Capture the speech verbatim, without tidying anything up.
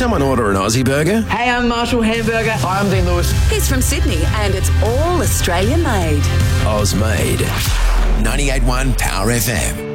someone order an Aussie burger? Hey, I'm Marshall Hamburger. Hi, I'm Dean Lewis. He's from Sydney and it's all Australian made. Oz made. ninety-eight point one Power F M.